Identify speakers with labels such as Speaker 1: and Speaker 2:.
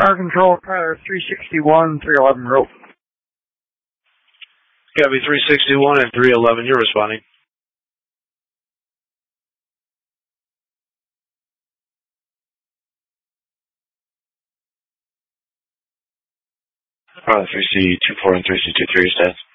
Speaker 1: Tower Control, Tyler 361, 311 rope.
Speaker 2: Copy 361 and 311, you're responding.
Speaker 3: Pilot 3C24 and 3C23 stats.